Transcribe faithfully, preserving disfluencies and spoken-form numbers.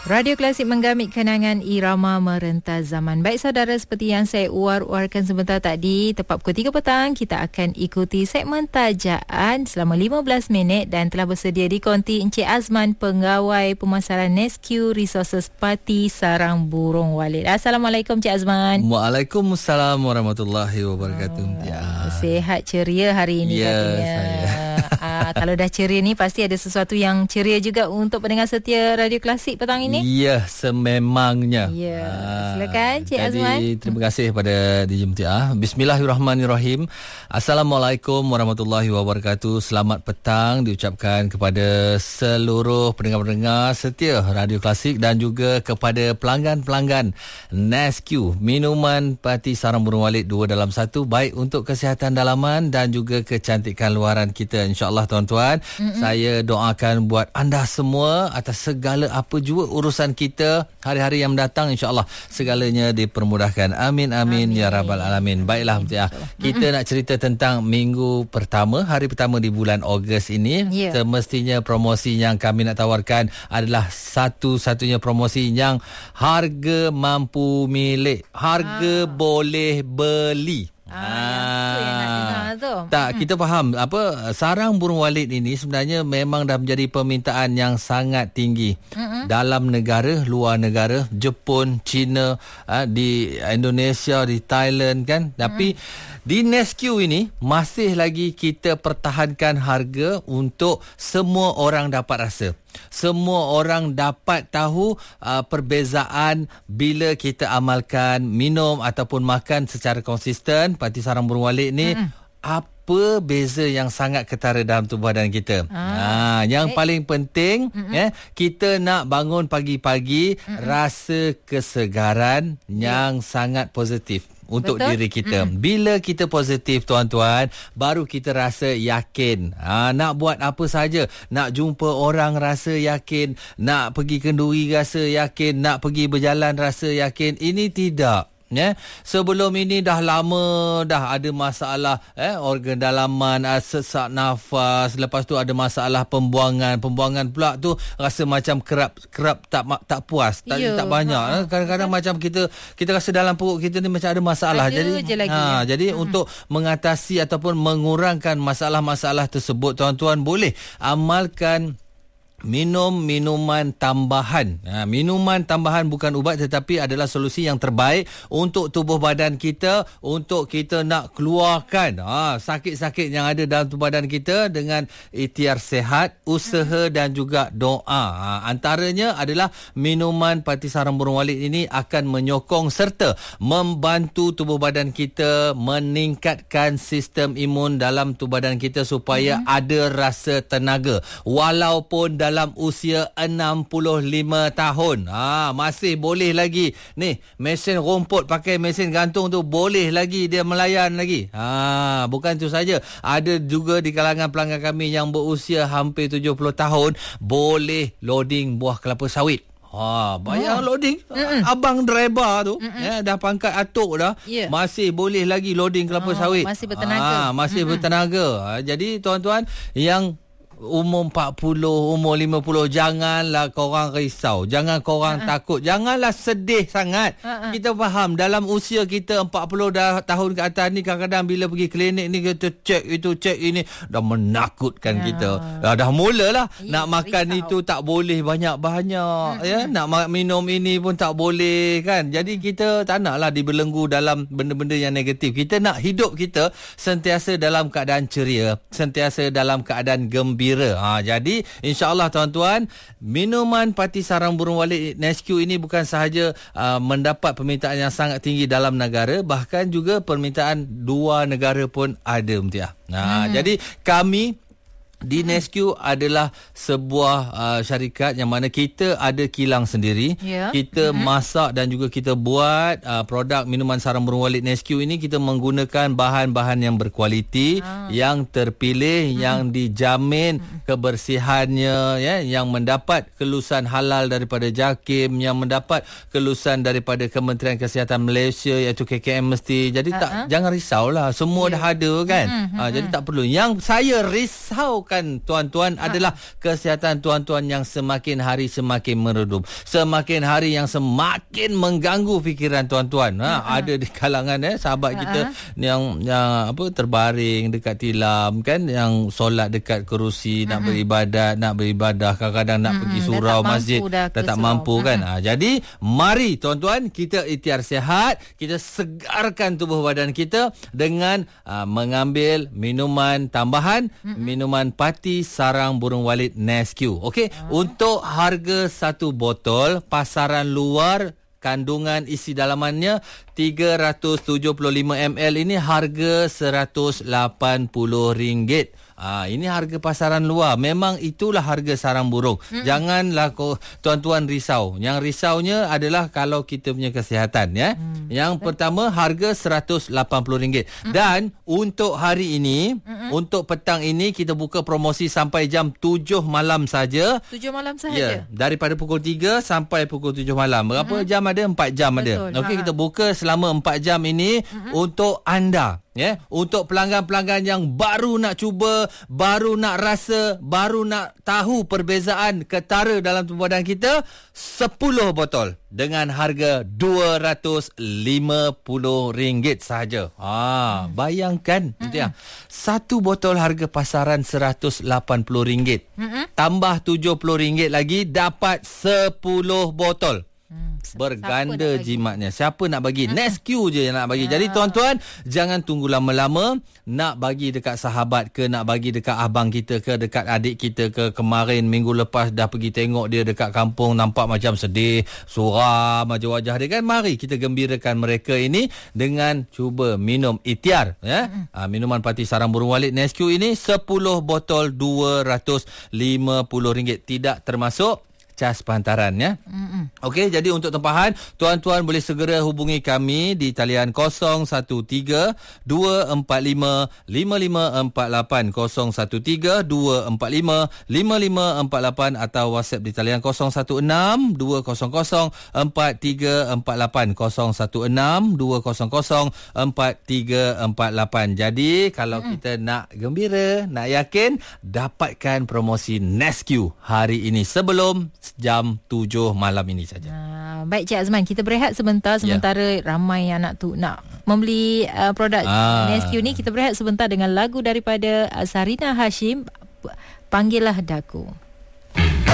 Radio Klasik menggamit kenangan irama merentas zaman. Baik saudara, seperti yang saya uar-uarkan sebentar tadi, tepat pukul tiga petang kita akan ikuti segmen tajaan selama lima belas minit dan telah bersedia di konti Encik Azman, Pegawai Pemasaran Nesque Resources Parti Sarang Burung Walid. Assalamualaikum Encik Azman. Waalaikumsalam warahmatullahi wabarakatuh. Oh, ya. Sehat ceria hari ini ya, katanya. Saya. Aa, kalau dah ceria ni pasti ada sesuatu yang ceria juga untuk pendengar setia Radio Klasik petang ini. Ya, sememangnya. Ya, silakan Cik Azman. Jadi, terima kasih kepada D J Mutia. Bismillahirrahmanirrahim. Assalamualaikum warahmatullahi wabarakatuh. Selamat petang diucapkan kepada seluruh pendengar-pendengar setia Radio Klasik dan juga kepada pelanggan-pelanggan Nesque, minuman Parti Sarang Burung Walid dua dalam satu, baik untuk kesihatan dalaman dan juga kecantikan luaran kita. InsyaAllah tuan-tuan, mm-hmm. saya doakan buat anda semua atas segala apa jua urusan kita hari-hari yang mendatang, insyaAllah segalanya dipermudahkan. Amin, amin, amin. Ya Rabbal Alamin. Baiklah, Mutia. Kita mm-hmm. nak cerita tentang minggu pertama, hari pertama di bulan Ogos ini. Yeah. Semestinya promosi yang kami nak tawarkan adalah satu-satunya promosi yang harga mampu milik, harga ah. boleh beli. Ah, ah. Yang nak dengar tu. Tak, kita faham apa sarang burung walid ini sebenarnya memang dah menjadi permintaan yang sangat tinggi. Mm-hmm. Dalam negara, luar negara, Jepun, China, di Indonesia, di Thailand kan. Tapi mm-hmm. di Nesque ini masih lagi kita pertahankan harga untuk semua orang dapat rasa. Semua orang dapat tahu uh, perbezaan bila kita amalkan minum ataupun makan secara konsisten Parti Sarang Burung Walid ni. Mm-hmm. Apa beza yang sangat ketara dalam tubuh badan kita. Ah, ha, yang okay. paling penting, mm-hmm. ya, kita nak bangun pagi-pagi mm-hmm. rasa kesegaran yeah. yang sangat positif untuk Betul? diri kita. Mm. Bila kita positif tuan-tuan, baru kita rasa yakin. Ha, nak buat apa saja, nak jumpa orang rasa yakin, nak pergi kenduri rasa yakin, nak pergi berjalan rasa yakin. Ini tidak. Ya, sebelum ini dah lama dah ada masalah eh organ dalaman, sesak nafas, lepas tu ada masalah pembuangan, pembuangan pula tu rasa macam kerap kerap tak tak puas, tak yeah. tak banyak. Ha. Kadang-kadang ha. macam kita kita rasa dalam perut kita ni macam ada masalah. Ada jadi je lagi, ha ya. jadi hmm. untuk mengatasi ataupun mengurangkan masalah-masalah tersebut, tuan-tuan boleh amalkan minum minuman tambahan. Ha, minuman tambahan bukan ubat tetapi adalah solusi yang terbaik untuk tubuh badan kita, untuk kita nak keluarkan ha, sakit-sakit yang ada dalam tubuh badan kita dengan ikhtiar sehat, usaha dan juga doa. Ha, antaranya adalah minuman Parti Sarang Burung Walid ini akan menyokong serta membantu tubuh badan kita meningkatkan sistem imun dalam tubuh badan kita supaya hmm. ada rasa tenaga walaupun dalam dalam usia enam puluh lima tahun. Ha, masih boleh lagi. Ni, mesin rumput pakai mesin gantung tu boleh lagi dia melayan lagi. Ha, bukan itu saja. Ada juga di kalangan pelanggan kami yang berusia hampir tujuh puluh tahun boleh loading buah kelapa sawit. Ha, bayang oh. loading. Mm-mm. Abang driver tu ya, dah pangkat atuk dah. Yeah. Masih boleh lagi loading kelapa oh, sawit. Masih bertenaga. Ha, masih Mm-mm. bertenaga. Ha, jadi tuan-tuan yang umur empat puluh, umur lima puluh, janganlah korang risau. Jangan korang uh-huh. takut. Janganlah sedih sangat. Uh-huh. Kita faham, dalam usia kita empat puluh dah, tahun ke atas ni, kadang-kadang bila pergi klinik ni, kita cek itu, cek ini, dah menakutkan uh. kita. Dah, dah mulalah. Yeah, nak makan risau. Itu tak boleh banyak-banyak. Uh-huh. Ya, nak minum ini pun tak boleh kan. Jadi kita tak naklah dibelenggu dalam benda-benda yang negatif. Kita nak hidup kita sentiasa dalam keadaan ceria, sentiasa dalam keadaan gembira. Ha, jadi insya-Allah tuan-tuan, minuman Parti Sarang Burung Walid Nesque ini bukan sahaja uh, mendapat permintaan yang sangat tinggi dalam negara, bahkan juga permintaan dua negara pun ada, Mutia. Ha, hmm. jadi kami di Nesque adalah sebuah uh, syarikat yang mana kita ada kilang sendiri. Yeah. Kita mm-hmm. masak dan juga kita buat uh, produk minuman Sarang Burung Walid Nesque ini. Kita menggunakan bahan-bahan yang berkualiti, ah. yang terpilih, mm. yang dijamin mm. kebersihannya, ya, yang mendapat kelulusan halal daripada JAKIM, yang mendapat kelulusan daripada Kementerian Kesihatan Malaysia iaitu K K M mesti. Jadi uh-huh. tak jangan risaulah, semua yeah. dah ada kan. Mm-hmm. Uh, jadi tak perlu. Yang saya risau harapkan tuan-tuan ha. adalah kesihatan tuan-tuan yang semakin hari semakin meredup, semakin hari yang semakin mengganggu fikiran tuan-tuan. Ha, ha. Ada di kalangan eh sahabat ha. kita yang yang apa terbaring dekat tilam kan, yang solat dekat kerusi, ha. nak beribadat, nak beribadah, kadang-kadang nak ha. pergi surau masjid, dah tak mampu kan. Ha. jadi mari tuan-tuan kita ikhtiar sihat, kita segarkan tubuh badan kita dengan uh, mengambil minuman tambahan, mm-hmm. minuman pati sarang burung walit Nesque. Okey, uh. untuk harga satu botol pasaran luar kandungan isi dalamannya tiga ratus tujuh puluh lima mililiter ini harga seratus lapan puluh ringgit. Ah, ini harga pasaran luar. Memang itulah harga sarang burung. Mm-mm. Janganlah kau, tuan-tuan risau. Yang risaunya adalah kalau kita punya kesihatan. Ya. Mm. Yang mm. pertama harga seratus lapan puluh ringgit. Mm. Dan untuk hari ini, Mm-mm. untuk petang ini kita buka promosi sampai jam tujuh malam saja. tujuh malam sahaja? Ya, daripada pukul tiga sampai pukul tujuh malam. Berapa Mm-mm. jam ada? empat jam Betul. ada. Okey, kita buka selama empat jam ini Mm-mm. untuk anda. Ya, yeah. Untuk pelanggan-pelanggan yang baru nak cuba, baru nak rasa, baru nak tahu perbezaan ketara dalam tubuh badan kita, sepuluh botol dengan harga dua ratus lima puluh ringgit sahaja. Ah, hmm. bayangkan hmm. ya. Satu botol harga pasaran seratus lapan puluh ringgit. Hmm. Tambah tujuh puluh ringgit lagi dapat sepuluh botol. Hmm, berganda siapa jimatnya. Siapa nak bagi? Hmm. Nesque je yang nak bagi. Ya. Jadi tuan-tuan, jangan tunggu lama-lama. Nak bagi dekat sahabat ke, nak bagi dekat abang kita ke, dekat adik kita ke. Kemarin minggu lepas dah pergi tengok dia dekat kampung, nampak macam sedih, suram macam wajah dia kan. Mari kita gembirakan mereka ini dengan cuba minum ikhtiar, ya. Hmm. Ha, minuman pati sarang burung walit Nesque ini sepuluh botol dua ratus lima puluh ringgit, tidak termasuk cas penghantaran, ya. Okey, jadi untuk tempahan, tuan-tuan boleh segera hubungi kami di talian kosong satu tiga dua empat lima lima lima empat lapan, kosong satu tiga dua empat lima lima lima empat lapan, atau WhatsApp di talian kosong satu enam dua kosong kosong empat tiga empat lapan, kosong satu enam dua kosong kosong empat tiga empat lapan. Jadi kalau mm. kita nak gembira, nak yakin, dapatkan promosi Nesque hari ini sebelum jam tujuh malam ini saja. Uh, baik Cik Azman, kita berehat sebentar sementara yeah. ramai yang nak tu nak membeli uh, produk ah. Nesque ni. Kita berehat sebentar dengan lagu daripada uh, Sarina Hashim, Panggillah Daku.